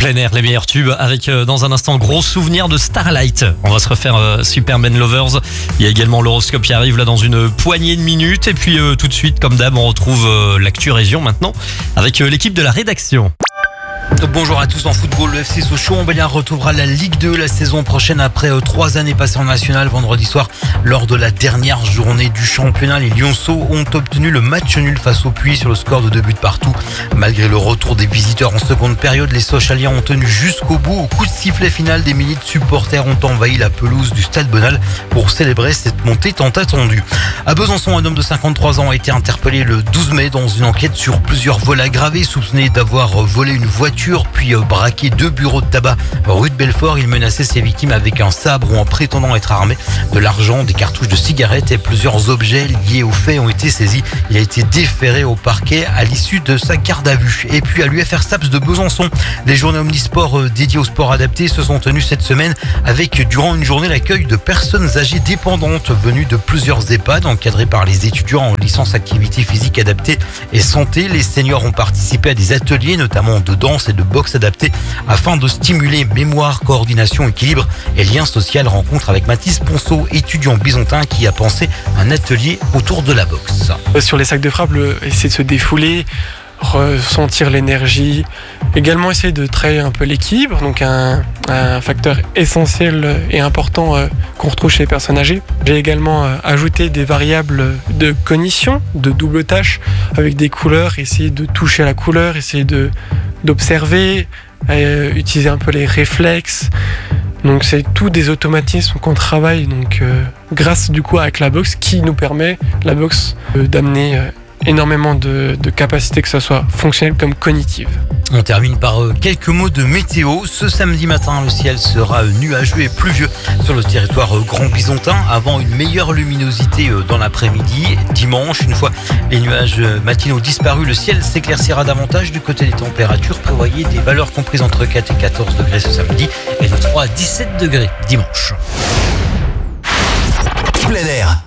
Plein air, les meilleurs tubes avec dans un instant gros souvenir de Starlight. On va se refaire Superman Lovers. Il y a également l'horoscope qui arrive là dans une poignée de minutes. Et puis tout de suite, comme d'hab, on retrouve l'actu région maintenant avec l'équipe de la rédaction. Bonjour à tous. En football, le FC Sochaux-Montbéliard retrouvera la Ligue 2 la saison prochaine après 3 années passées en national. Vendredi soir, lors de la dernière journée du championnat, les Lyonceaux ont obtenu le match nul face au Puy sur le score de 2 buts partout. Malgré le retour des visiteurs en seconde période, les Sochaliens ont tenu jusqu'au bout. Au coup de sifflet final, des milliers de supporters ont envahi la pelouse du Stade Bonal pour célébrer cette montée tant attendue. À Besançon, un homme de 53 ans a été interpellé le 12 mai dans une enquête sur plusieurs vols aggravés, soupçonné d'avoir volé une voiture puis braqué 2 bureaux de tabac rue de Belfort. Il menaçait ses victimes avec un sabre ou en prétendant être armé. De l'argent, des cartouches de cigarettes et plusieurs objets liés aux faits ont été saisis. Il a été déféré au parquet à l'issue de sa garde à vue. Et puis à l'UFR STAPS de Besançon, les journées omnisport dédiées au sport adapté se sont tenues cette semaine avec durant une journée l'accueil de personnes âgées dépendantes venues de plusieurs EHPAD encadrés par les étudiants en licence activité physique adaptée et santé. Les seniors ont participé à des ateliers notamment de danse et de boxe adaptée afin de stimuler mémoire, coordination, équilibre et lien social. Rencontre avec Mathis Ponceau, étudiant bisontin qui a pensé un atelier autour de la boxe. Sur les sacs de frappe, essayer de se défouler, ressentir l'énergie, également essayer de travailler un peu l'équilibre, donc un facteur essentiel et important qu'on retrouve chez les personnes âgées. J'ai également ajouté des variables de cognition, de double tâche, avec des couleurs, essayer de toucher à la couleur, essayer d'observer, utiliser un peu les réflexes. Donc c'est tout des automatismes qu'on travaille grâce du coup avec la boxe qui nous permet la boxe d'amener énormément de capacités, que ce soit fonctionnelle comme cognitive. On termine par quelques mots de météo. Ce samedi matin, le ciel sera nuageux et pluvieux sur le territoire grand bisontin avant une meilleure luminosité dans l'après-midi. Dimanche, une fois les nuages matinaux disparus, le ciel s'éclaircira davantage. Du côté des températures, prévoyez des valeurs comprises entre 4 et 14 degrés ce samedi et de 3 à 17 degrés dimanche. Plein air.